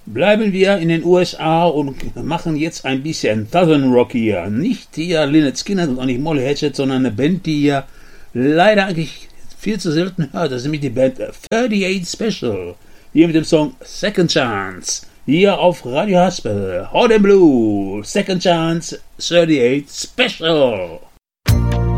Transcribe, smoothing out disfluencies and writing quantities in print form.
Bleiben wir in den USA und machen jetzt ein bisschen Southern Rock hier. Nicht hier Lynyrd Skynyrd und auch nicht Molly Hatchet, sondern eine Band, die ihr leider eigentlich viel zu selten hört. Das ist nämlich die Band 38 Special. Hier mit dem Song Second Chance. Hier auf Radio Haspel. Hot and Blue. Second Chance 38 Special.